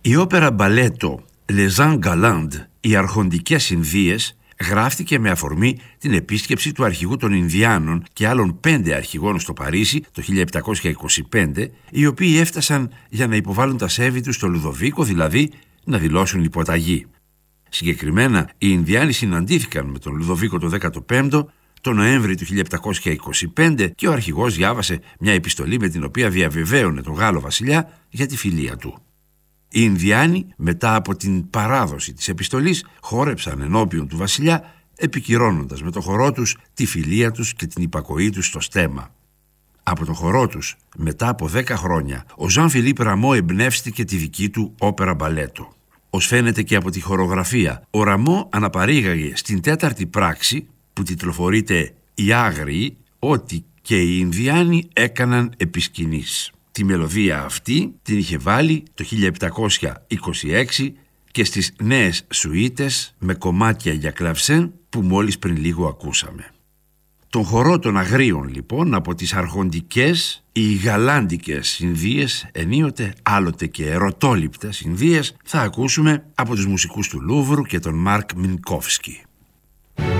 Η όπερα μπαλέτο Les Ans Galantes, οι αρχοντικές Ινδίες, γράφτηκε με αφορμή την επίσκεψη του αρχηγού των Ινδιάνων και άλλων 5 αρχηγών στο Παρίσι το 1725, οι οποίοι έφτασαν για να υποβάλουν τα σέβη τους στο Λουδοβίκο, δηλαδή να δηλώσουν υποταγή. Συγκεκριμένα, οι Ινδιάνοι συναντήθηκαν με τον Λουδοβίκο το 15ο το Νοέμβρη του 1725 και ο αρχηγός διάβασε μια επιστολή με την οποία διαβεβαίωνε τον Γάλλο βασιλιά για τη φιλία του. Οι Ινδιάνοι, μετά από την παράδοση της επιστολής, χόρεψαν ενώπιον του βασιλιά, επικυρώνοντας με το χορό τους τη φιλία τους και την υπακοή τους στο στέμμα. Από το χορό τους, μετά από 10 χρόνια, ο Ζαν Φιλίπ Ραμό εμπνεύστηκε τη δική του όπερα μπαλέτο. Ως φαίνεται και από τη χορογραφία, ο Ραμό αναπαρήγαγε στην 4η πράξη, που τιτλοφορείται «Οι Άγριοι», ότι και οι Ινδιάνοι έκαναν επί σκηνής. Τη μελωδία αυτή την είχε βάλει το 1726 και στις νέες σουίτες με κομμάτια για κλαυσέν που μόλις πριν λίγο ακούσαμε. Τον χορό των Αγρίων λοιπόν από τις αρχοντικές ή γαλάντικες Ινδίες, ενίοτε άλλοτε και ερωτόληπτες Ινδίες, θα ακούσουμε από τους μουσικούς του Λούβρου και τον Μάρκ Μινκόφσκι.